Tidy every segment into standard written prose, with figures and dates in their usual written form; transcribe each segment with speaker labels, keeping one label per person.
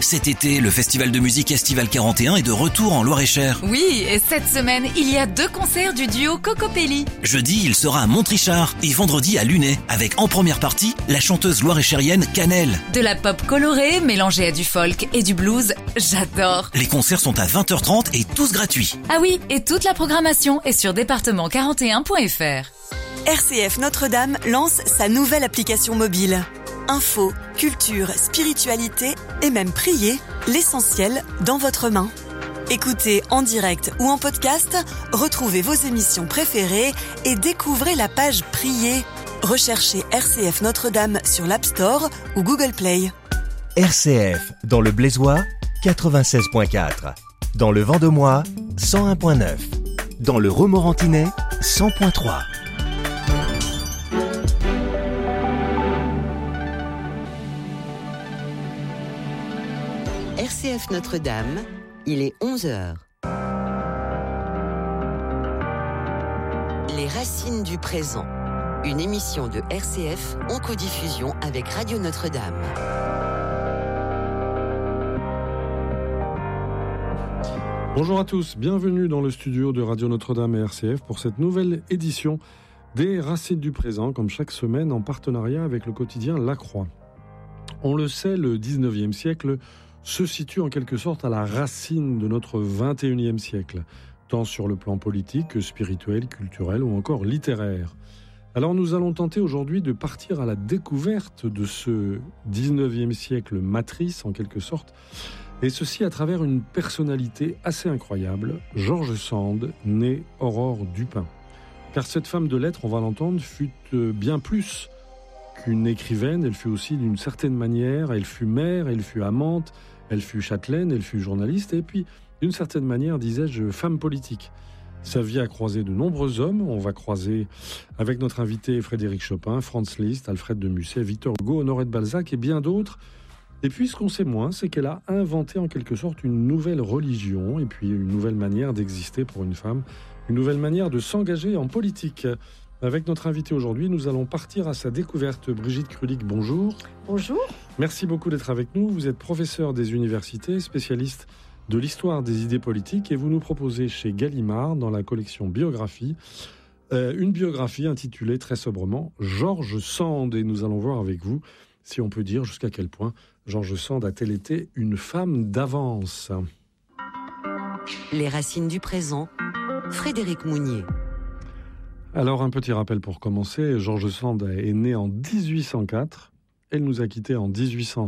Speaker 1: Cet été, le festival de musique Estival 41 est de retour en Loir-et-Cher.
Speaker 2: Oui, et cette semaine, il y a 2 concerts du duo Cocopelli.
Speaker 1: Jeudi, il sera à Montrichard et vendredi à Lunay, avec en première partie la chanteuse loir-et-chérienne Cannelle.
Speaker 2: De la pop colorée mélangée à du folk et du blues, j'adore.
Speaker 1: Les concerts sont à 20h30 et tous gratuits.
Speaker 2: Ah oui, et toute la programmation est sur département41.fr.
Speaker 3: RCF Notre-Dame lance sa nouvelle application mobile. Info, culture, spiritualité et même prier, l'essentiel dans votre main. Écoutez en direct ou en podcast, retrouvez vos émissions préférées et découvrez la page Prier. Recherchez RCF Notre-Dame sur l'App Store ou Google Play.
Speaker 4: RCF, dans le Blaisois, 96.4. Dans le Vendomois, 101.9. Dans le Romorantinais, 100.3.
Speaker 5: RCF Notre-Dame, il est 11h. Les racines du présent. Une émission de RCF en codiffusion avec Radio Notre-Dame.
Speaker 6: Bonjour à tous, bienvenue dans le studio de Radio Notre-Dame et RCF pour cette nouvelle édition des Racines du présent, comme chaque semaine en partenariat avec le quotidien La Croix. On le sait, le 19e siècle se situe en quelque sorte à la racine de notre 21e siècle, tant sur le plan politique que spirituel, culturel ou encore littéraire. Alors nous allons tenter aujourd'hui de partir à la découverte de ce 19e siècle matrice en quelque sorte, et ceci à travers une personnalité assez incroyable, George Sand, née Aurore Dupin. Car cette femme de lettres, on va l'entendre, fut bien plus qu'une écrivaine, elle fut aussi d'une certaine manière, elle fut mère, elle fut amante, elle fut châtelaine, elle fut journaliste, et puis d'une certaine manière, disais-je, femme politique. Sa vie a croisé de nombreux hommes. On va croiser avec notre invité Frédéric Chopin, Franz Liszt, Alfred de Musset, Victor Hugo, Honoré de Balzac et bien d'autres. Et puis ce qu'on sait moins, c'est qu'elle a inventé en quelque sorte une nouvelle religion et puis une nouvelle manière d'exister pour une femme, une nouvelle manière de s'engager en politique. Avec notre invité aujourd'hui, nous allons partir à sa découverte. Brigitte Krulik, bonjour.
Speaker 7: Bonjour.
Speaker 6: Merci beaucoup d'être avec nous. Vous êtes professeur des universités, spécialiste de l'histoire des idées politiques et vous nous proposez chez Gallimard, dans la collection Biographie, une biographie intitulée très sobrement George Sand. Et nous allons voir avec vous si on peut dire jusqu'à quel point George Sand a-t-elle été une femme d'avance.
Speaker 5: Les racines du présent, Frédéric Mounier.
Speaker 6: Alors un petit rappel pour commencer, George Sand est née en 1804, elle nous a quittés en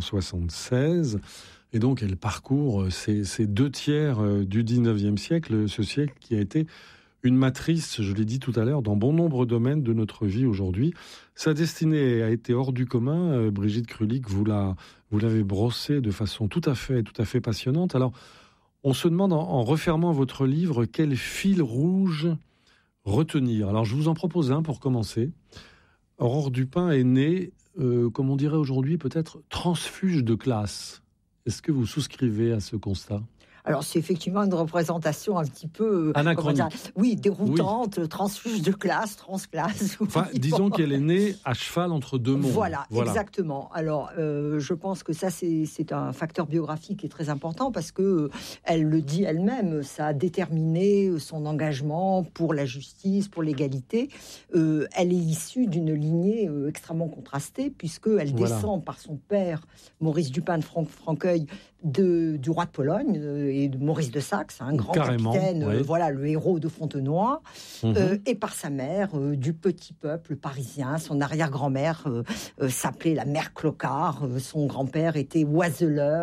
Speaker 6: 1876, et donc elle parcourt ces 2 tiers du 19e siècle, ce siècle qui a été une matrice, je l'ai dit tout à l'heure, dans bon nombre de domaines de notre vie aujourd'hui. Sa destinée a été hors du commun. Brigitte Krulik, vous l'avez brossée de façon tout à fait passionnante. Alors, on se demande en refermant votre livre quel fil rouge retenir. Alors, je vous en propose un pour commencer. Aurore Dupin est née, comme on dirait aujourd'hui, peut-être transfuge de classe. Est-ce que vous souscrivez à ce constat ?
Speaker 7: Alors, c'est effectivement une représentation un petit peu...
Speaker 6: anachronique.
Speaker 7: Oui, déroutante, oui. Transfuge de classe, transclasse.
Speaker 6: Enfin, oui, disons qu'elle est née à cheval entre 2 mondes.
Speaker 7: Voilà, exactement. Alors, je pense que ça, c'est un facteur biographique qui est très important parce que elle le dit elle-même, ça a déterminé son engagement pour la justice, pour l'égalité. Elle est issue d'une lignée extrêmement contrastée puisqu'elle descend par son père, Maurice Dupin de Franqueuil, du roi de Pologne et de Maurice de Saxe, un grand capitaine, le héros de Fontenoy, et par sa mère du petit peuple parisien. Son arrière-grand-mère s'appelait la mère Clocard, son grand-père était oiseleur.